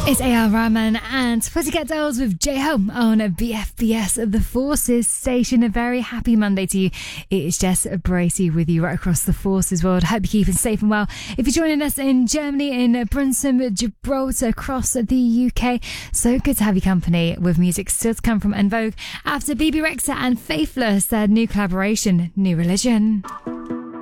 It's A.R. Rahman and Pussycat Dolls with J-Ho on BFBS, the Forces station. A very happy Monday to you. It is Jess Bracey with you right across the Forces world. Hope you're keeping safe and well. If you're joining us in Germany, in Brunssum, Gibraltar, across the UK, so good to have you company with music still to come from En Vogue after BB Rexha and Faithless, their new collaboration, New Religion.